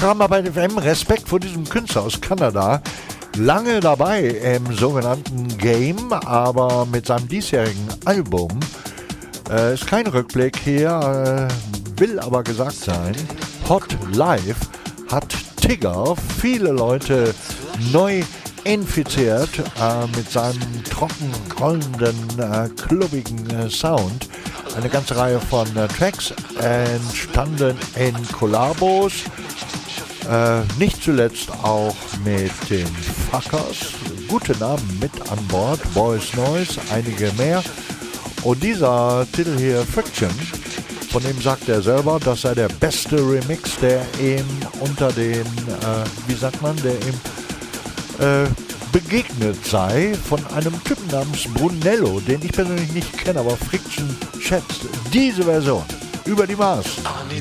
Drumarbeit FM, Respekt vor diesem Künstler aus Kanada. Lange dabei im sogenannten Game, aber mit seinem diesjährigen Album ist kein Rückblick hier, will aber gesagt sein, Hot Life hat Tigger viele Leute neu infiziert mit seinem trocken rollenden, klubbigen Sound. Eine ganze Reihe von Tracks entstanden in Kollabos, nicht zuletzt auch mit den Fuckers. Gute Namen mit an Bord, Boys Noise, einige mehr. Und dieser Titel hier, Friction, von dem sagt er selber, das sei der beste Remix, der ihm unter den, der ihm begegnet sei, von einem Typen namens Brunello, den ich persönlich nicht kenne, aber Friction schätzt diese Version über die Maß.